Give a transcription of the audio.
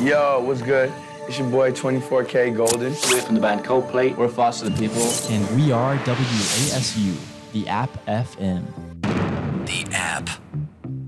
Yo, what's good? It's your boy 24K Golden. We're from the band Coldplay. We're Foster the People. And we are WASU, the App FM. The App.